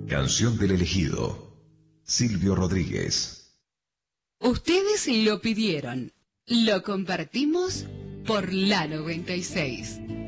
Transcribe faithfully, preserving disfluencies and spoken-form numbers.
Canción del elegido, Silvio Rodríguez. Ustedes lo pidieron, lo compartimos por la noventa y seis.